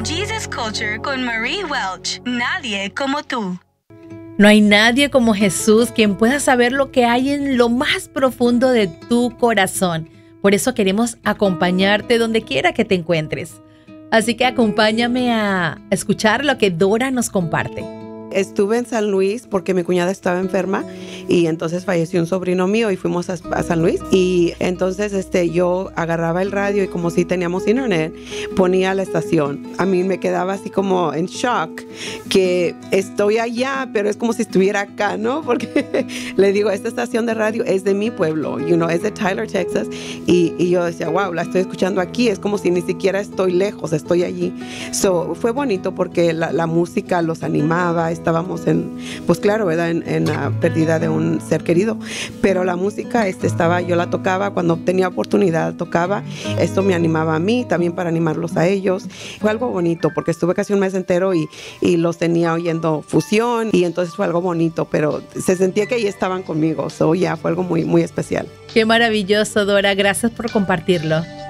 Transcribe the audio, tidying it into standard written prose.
Jesus Culture con Marie Welch. Nadie como tú. No hay nadie como Jesús quien pueda saber lo que hay en lo más profundo de tu corazón. Por eso queremos acompañarte donde quiera que te encuentres. Así que acompáñame a escuchar lo que Dora nos comparte. Estuve en San Luis porque mi cuñada estaba enferma y entonces falleció un sobrino mío y fuimos a San Luis y entonces yo agarraba el radio y como si teníamos internet, ponía la estación. A mí me quedaba así como en shock que estoy allá, pero es como si estuviera acá, ¿no? Porque le digo, esta estación de radio es de mi pueblo, es de Tyler, Texas y yo decía, wow, la estoy escuchando aquí, es como si ni siquiera estoy lejos, estoy allí. Fue bonito porque la música los animaba, estábamos pues claro, ¿verdad? En la pérdida de un ser querido, pero la música yo la tocaba cuando tenía oportunidad, tocaba, esto me animaba a mí, también para animarlos a ellos. Fue algo bonito porque estuve casi un mes entero y los tenía oyendo fusión y entonces fue algo bonito, pero se sentía que ahí estaban conmigo, fue algo muy, muy especial. Qué maravilloso, Dora, gracias por compartirlo.